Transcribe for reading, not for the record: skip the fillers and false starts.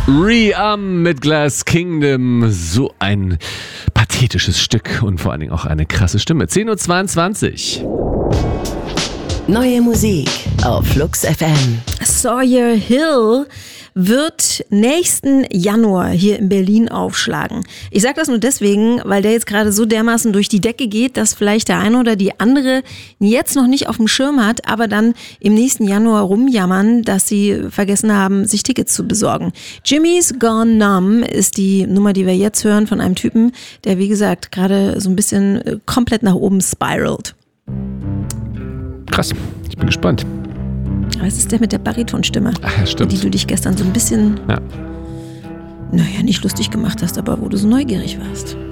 Re-Am mit Glass Kingdom. So ein pathetisches Stück und vor allen Dingen auch eine krasse Stimme. 10.22 Uhr. Neue Musik auf Flux FM. Sawyer Hill wird nächsten Januar hier in Berlin aufschlagen. Ich sage das nur deswegen, weil der jetzt gerade so dermaßen durch die Decke geht, dass vielleicht der eine oder die andere jetzt noch nicht auf dem Schirm hat, aber dann im nächsten Januar rumjammern, dass sie vergessen haben, sich Tickets zu besorgen. Jimmy's Gone Numb ist die Nummer, die wir jetzt hören von einem Typen, der wie gesagt gerade so ein bisschen komplett nach oben spiralt. Krass, ich bin gespannt. Was ist der mit der Baritonstimme? Ach ja, stimmt. Die du dich gestern so ein bisschen, nicht lustig gemacht hast, aber wo du so neugierig warst.